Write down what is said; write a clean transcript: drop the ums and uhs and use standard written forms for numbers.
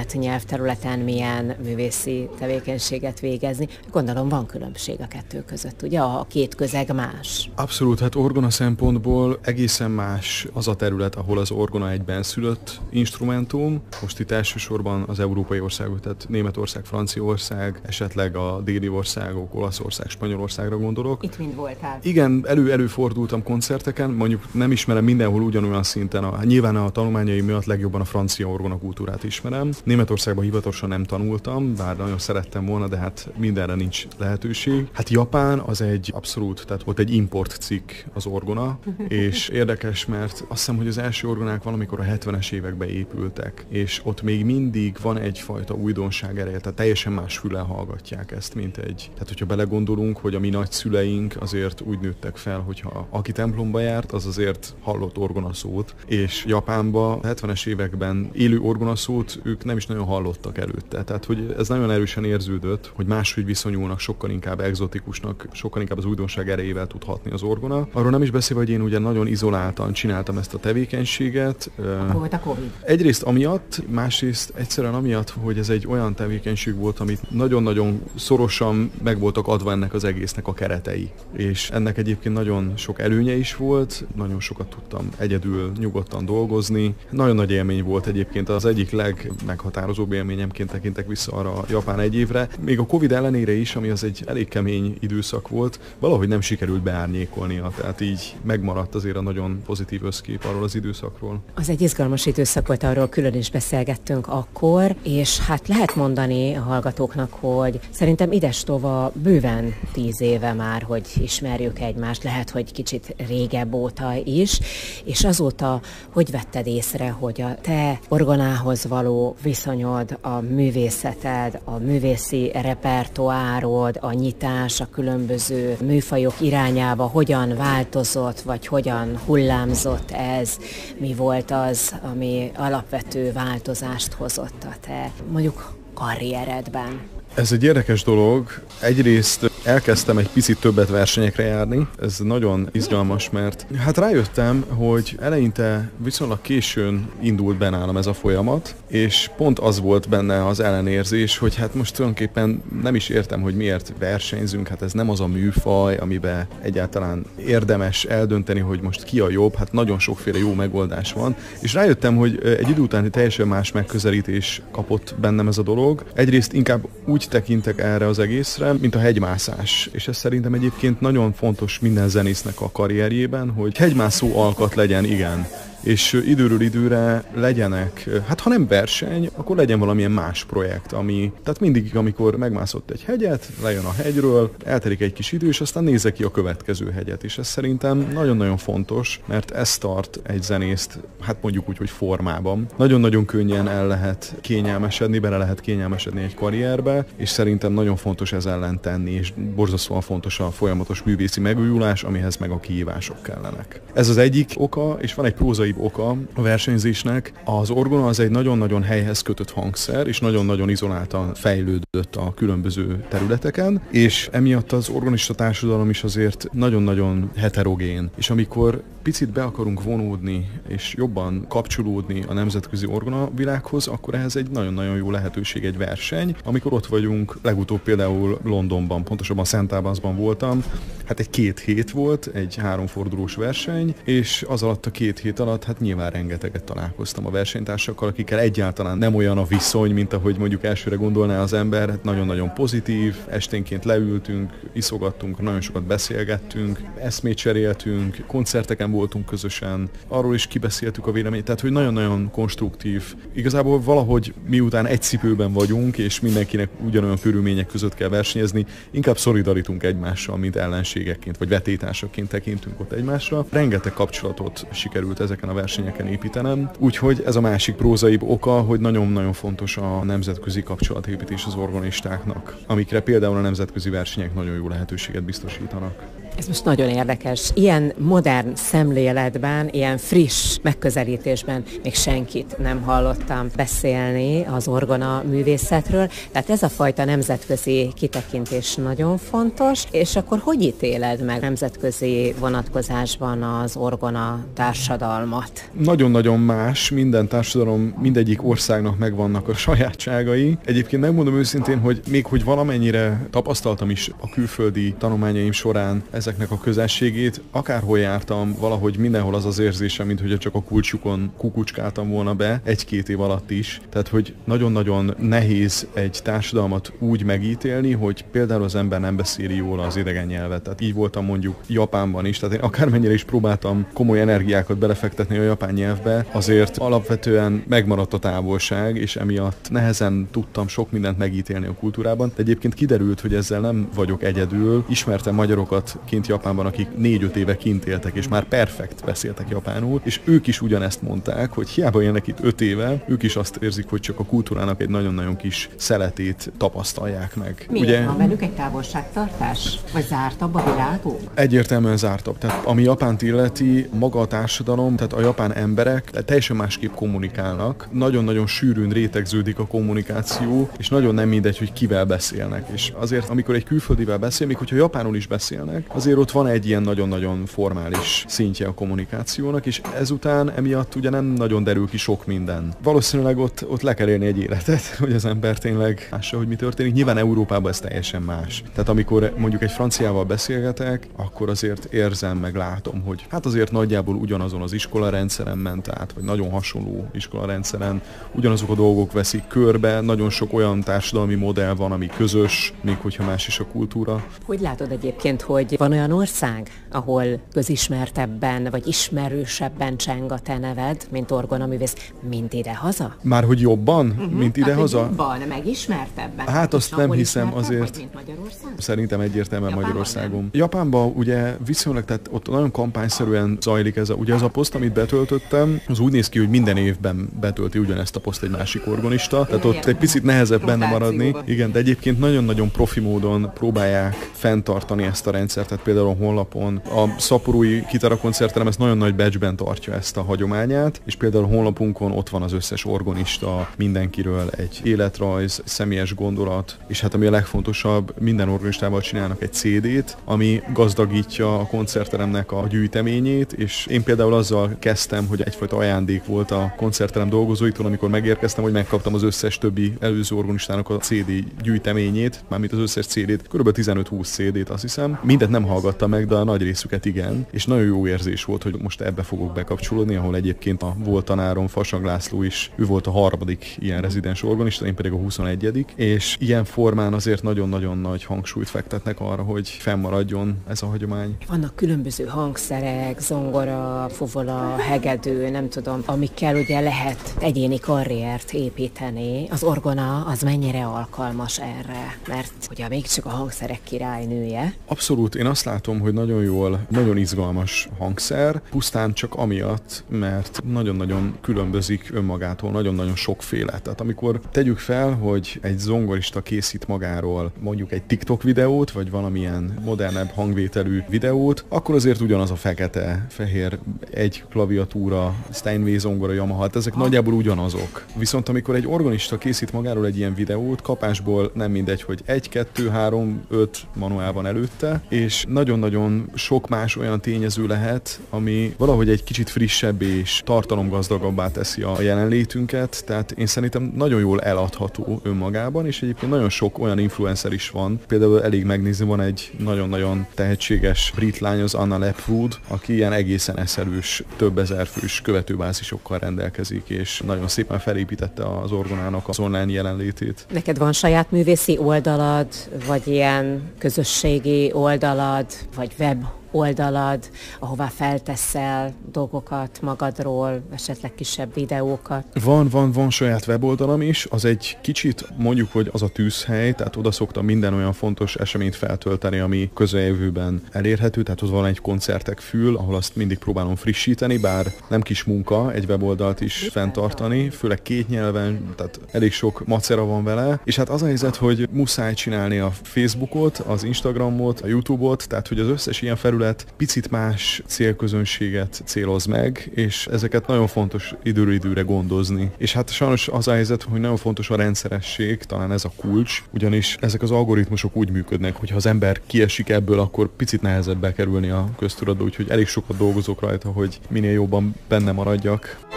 saját nyelvterületen milyen művészi tevékenységet végezni. Gondolom van különbség a kettő között, ugye? A két közeg más. Abszolút, hát orgona szempontból egészen más az a terület, ahol az orgona egy benszülött instrumentum. Most itt elsősorban az európai országok, tehát Németország, Franciaország, esetleg a déli országok, Olaszország, Spanyolországra gondolok. Itt mind voltál? Igen, előfordultam koncerteken, mondjuk nem ismerem mindenhol ugyanolyan szinten. Nyilván a tanulmányaim miatt legjobban a francia orgona kultúrát ismerem. Németországban hivatalosan nem tanultam, bár nagyon szerettem volna, de hát mindenre nincs lehetőség. Hát Japán az egy abszolút, tehát volt egy importcikk az orgona, és érdekes, mert azt hiszem, hogy az első orgonák valamikor a 70-es években épültek, és ott még mindig van egyfajta újdonság ereje, tehát teljesen más füllel hallgatják ezt, mint egy. Tehát, hogyha belegondolunk, hogy a mi nagyszüleink azért úgy nőttek fel, hogyha aki templomba járt, az azért hallott orgonaszót, és Japánban a 70-es években élő orgonaszót ők nem is nagyon hallottak előtte. Tehát, hogy ez nagyon erősen érződött, hogy máshogy viszonyulnak, sokkal inkább egzotikusnak, sokkal inkább az újdonság erejével tud hatni az orgona. Arról nem is beszélve, hogy én ugye nagyon izoláltan csináltam ezt a tevékenységet. Akkor volt a Covid. Egyrészt amiatt, másrészt egyszerűen amiatt, hogy ez egy olyan tevékenység volt, amit nagyon-nagyon szorosan meg voltak adva ennek az egésznek a keretei. És ennek egyébként nagyon sok előnye is volt, nagyon sokat tudtam egyedül nyugodtan dolgozni. Nagyon nagy élmény volt egyébként, az egyik legmeghatározóbb élményemként tekintek vissza arra a japán egy évre. Még a Covid ellenére is, ami az egy elég kemény időszak volt, valahogy nem sikerült beárnyékolnia, tehát így megmaradt azért a nagyon pozitív összkép arról az időszakról. Az egy izgalmas időszak volt, arról külön is beszélgettünk akkor, és hát lehet mondani a hallgatóknak, hogy szerintem idestova bőven 10 éve már, hogy ismerjük egymást, lehet, hogy kicsit régebb óta is, és azóta hogy vetted észre, hogy a te orgonához való viszonyod, a művészeted, a művészi repertoárod, a nyitás, a különböző műfajok irányába hogyan változott, vagy hogyan hullámzott ez, mi volt az, ami alapvető változást hozott a te, mondjuk, karrieredben? Ez egy érdekes dolog. Egyrészt elkezdtem egy picit többet versenyekre járni. Ez nagyon izgalmas, mert hát rájöttem, hogy eleinte viszonylag későn indult be nálam ez a folyamat, és pont az volt benne az ellenérzés, hogy hát most tulajdonképpen nem is értem, hogy miért versenyzünk, hát ez nem az a műfaj, amiben egyáltalán érdemes eldönteni, hogy most ki a jobb, hát nagyon sokféle jó megoldás van, és rájöttem, hogy egy idő után teljesen más megközelítés kapott bennem ez a dolog. Egyrészt inkább úgy tekintek erre az egészre, mint a hegymászás. És ez szerintem egyébként nagyon fontos minden zenésznek a karrierjében, hogy hegymászó alkat legyen, igen. És időről időre legyenek, hát ha nem verseny, akkor legyen valamilyen más projekt, tehát mindig, amikor megmászott egy hegyet, lejön a hegyről, eltelik egy kis idő, és aztán nézze ki a következő hegyet. És ez szerintem nagyon-nagyon fontos, mert ez tart egy zenészt, hát mondjuk úgy, hogy formában. Nagyon-nagyon könnyen el lehet kényelmesedni, bele lehet kényelmesedni egy karrierbe, és szerintem nagyon fontos ez ellen tenni, és borzasztóan fontos a folyamatos művészi megújulás, amihez meg a kihívások kellenek. Ez az egyik oka, és van egy prózai oka a versenyzésnek. Az orgona az egy nagyon-nagyon helyhez kötött hangszer, és nagyon-nagyon izoláltan fejlődött a különböző területeken, és emiatt az orgonista társadalom is azért nagyon-nagyon heterogén. És amikor picit be akarunk vonódni, és jobban kapcsolódni a nemzetközi orgona világhoz, akkor ehhez egy nagyon-nagyon jó lehetőség egy verseny. Amikor ott vagyunk, legutóbb például Londonban, pontosabban St. Albans-ban voltam, hát egy 2 hét volt, egy 3 fordulós verseny, és az alatt a 2 hét alatt hát nyilván rengeteget találkoztam a versenytársakkal, akikkel egyáltalán nem olyan a viszony, mint ahogy mondjuk elsőre gondolná az ember, hát nagyon-nagyon pozitív, esténként leültünk, iszogattunk, nagyon sokat beszélgettünk, eszmét cseréltünk, koncerteken voltunk közösen, arról is kibeszéltük a véleményt, tehát hogy nagyon-nagyon konstruktív. Igazából valahogy miután egy cipőben vagyunk, és mindenkinek ugyanolyan körülmények között kell versenyezni, inkább szolidarítunk egymással, mint ellenségekként, vagy vetétársaként tekintünk ott egymásra. Rengeteg kapcsolatot sikerült ezeken a versenyeken építenem, úgyhogy ez a másik prózaibb oka, hogy nagyon-nagyon fontos a nemzetközi kapcsolatépítés az orgonistáknak, amikre például a nemzetközi versenyek nagyon jó lehetőséget biztosítanak. Ez most nagyon érdekes. Ilyen modern szemléletben, ilyen friss megközelítésben még senkit nem hallottam beszélni az orgona művészetről. Tehát ez a fajta nemzetközi kitekintés nagyon fontos, és akkor hogy ítéled meg nemzetközi vonatkozásban az orgona társadalmat? Nagyon-nagyon más, minden társadalom, mindegyik országnak megvannak a sajátságai. Egyébként megmondom őszintén, hogy még hogy valamennyire tapasztaltam is a külföldi tanulmányaim során ezeknek a közelségét, akárhol jártam, valahogy mindenhol az az érzésem, mintha csak a kulcsukon kukucskáltam volna be, 1-2 év alatt is. Tehát, hogy nagyon-nagyon nehéz egy társadalmat úgy megítélni, hogy például az ember nem beszéli jól az idegen nyelvet. Tehát így voltam mondjuk Japánban is, tehát én akármennyire is próbáltam komoly energiákat belefektetni a japán nyelvbe, azért alapvetően megmaradt a távolság, és emiatt nehezen tudtam sok mindent megítélni a kultúrában. De egyébként kiderült, hogy ezzel nem vagyok egyedül. Ismertem magyarokat kint Japánban, akik 4-5 éve kint éltek, és már perfekt beszéltek japánul, és ők is ugyanezt mondták, hogy hiába élnek itt 5 éve, ők is azt érzik, hogy csak a kultúrának egy nagyon-nagyon kis szeletét tapasztalják meg. Miért ugye, van velük egy távolságtartás? Vagy zártabb a világuk? Egyértelműen zártabb. Tehát ami Japánt illeti, maga a társadalom, tehát a japán emberek teljesen másképp kommunikálnak. Nagyon-nagyon sűrűn rétegződik a kommunikáció, és nagyon nem mindegy, hogy kivel beszélnek. És azért, amikor egy külföldivel beszél, még hogyha japánul is beszélnek, azért ott van egy ilyen nagyon-nagyon formális szintje a kommunikációnak, és ezután emiatt ugye nem nagyon derül ki sok minden. Valószínűleg ott le kell élni egy életet, hogy az ember tényleg lássa, hogy mi történik. Nyilván Európában ez teljesen más. Tehát amikor mondjuk egy franciával beszélgetek, akkor azért érzem, meg látom, hogy hát azért nagyjából ugyanazon az iskolarendszeren ment át, vagy nagyon hasonló iskolarendszeren, ugyanazok a dolgok veszik körbe, nagyon sok olyan társadalmi modell van, ami közös, még hogyha más is a kultúra. Hogy látod egyébként, hogy van olyan ország, ahol közismertebben, vagy ismerősebben cseng a te neved, mint orgonaművész, mint idehaza? Már hogy jobban, mint idehaza? Jobban, megismertebben. Hát azt nem hiszem azért. Mint Magyarország? Szerintem egyértelműen Magyarországon. Nem. Japánban ugye viszonylag, tehát ott nagyon kampányszerűen zajlik ez a poszt, amit betöltöttem, az úgy néz ki, hogy minden évben betölti ugyanezt a poszt egy másik orgonista, tehát ott egy picit nehezebb benne maradni. Igen, de egyébként nagyon-nagyon profi módon próbálják fenntartani ezt a rendszert, tehát például a honlapon. A szaporui kitarakoncerterem ezt nagyon nagy badge-ben tartja ezt a hagyományát, és például a honlapunkon ott van az összes orgonista, mindenkiről egy életrajz, személyes gondolat, és hát ami a legfontosabb, minden organistával csinálnak egy CD-t, ami gazdagítja a koncertteremnek a gyűjteményét, és én például azzal kezdtem, hogy egyfajta ajándék volt a koncertterem dolgozóitól, amikor megérkeztem, hogy megkaptam az összes többi előző organistának a CD gyűjteményét, mármint az összes CD-t, kb. 15-20 CD-t azt hiszem. Mindet nem hallgattam meg, de a nagy részüket igen, és nagyon jó érzés volt, hogy most ebbe fogok bekapcsolódni, ahol egyébként a volt tanárom, Fasag László is, ő volt a 3. ilyen rezidens organista, én pedig a 21. És ilyen formán azért nagyon-nagyon nagy hangsúlyt fektetnek arra, hogy fennmaradjon ez a hagyomány. Vannak különböző hangszerek, zongora, fuvola, hegedű, nem tudom, amikkel ugye lehet egyéni karriert építeni. Az orgona az mennyire alkalmas erre? Mert ugye még csak a hangszerek királynője. Abszolút, én azt látom, hogy nagyon jól, nagyon izgalmas hangszer, pusztán csak amiatt, mert nagyon-nagyon különbözik önmagától, nagyon-nagyon sokféle. Tehát amikor tegyük fel, hogy egy zongorista készít magáról mondjuk egy TikTok videót, vagy valamilyen modernebb hangvételű videót, akkor azért ugyanaz a fekete-fehér egy klaviatúra, Steinway zongora, Yamaha, hát ezek nagyjából ugyanazok. Viszont amikor egy organista készít magáról egy ilyen videót, kapásból nem mindegy, hogy 1, 2, 3, 5 manuál van előtte, és nagyon-nagyon sok más olyan tényező lehet, ami valahogy egy kicsit frissebb és tartalomgazdagabbá teszi a jelenlétünket, tehát én szerintem nagyon jól eladható önmagában, és egyébként nagyon sok olyan influencer is van. Például elég megnézni, van egy nagyon-nagyon tehetséges brit lány, az Anna Lepwood, aki ilyen egészen eszelős, több ezer fős követőbázisokkal rendelkezik, és nagyon szépen felépítette az orgonának az online jelenlétét. Neked van saját művészi oldalad, vagy ilyen közösségi oldalad, vagy web oldalad, ahová felteszel dolgokat magadról, esetleg kisebb videókat? Van saját weboldalam is, az egy kicsit mondjuk, hogy az a tűzhely, tehát oda szoktam minden olyan fontos eseményt feltölteni, ami közeljövőben elérhető, tehát ott van egy koncertek fül, ahol azt mindig próbálom frissíteni, bár nem kis munka egy weboldalt is fenntartani, főleg 2 nyelven, tehát elég sok macera van vele, és hát az a helyzet, hogy muszáj csinálni a Facebookot, az Instagramot, a YouTube-ot, tehát hogy az összes ilyen felület picit más célközönséget céloz meg, és ezeket nagyon fontos időről időre gondozni. És hát sajnos az a helyzet, hogy nagyon fontos a rendszeresség, talán ez a kulcs, ugyanis ezek az algoritmusok úgy működnek, hogy ha az ember kiesik ebből, akkor picit nehezebb bekerülni a köztudatba, úgyhogy elég sokat dolgozok rajta, hogy minél jobban benne maradjak.